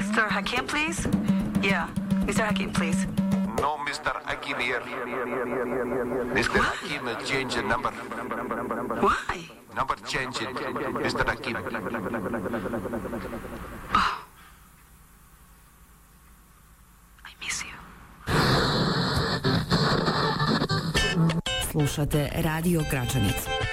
Mr. Hakim, please? Yeah, Mr. Hakim, please. No, Mr. Hakim here. Mr. Hakim change the number. Why? Number change it, Mr. Hakim. Oh. I miss you. Slušate Radio Gračanicu.